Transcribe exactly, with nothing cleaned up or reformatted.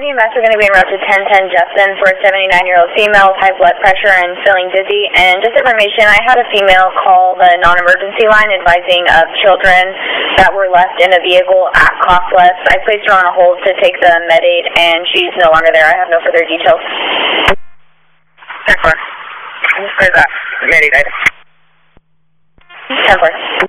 E M S are going to be en route to ten ten Justin for a seventy-nine-year-old female with high blood pressure and feeling dizzy. And just information, I had a female call the non-emergency line advising of children that were left in a vehicle at Costless. I placed her on a hold to take the med aid, and she's no longer there. I have no further details. ten four. Where's that? Med aid item. ten four.